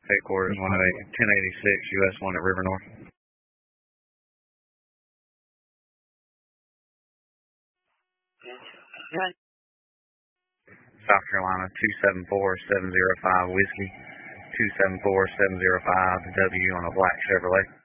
Headquarters 1086 US 1 at River North. Right. South Carolina 274705 Whiskey, 274705 W on a black Chevrolet.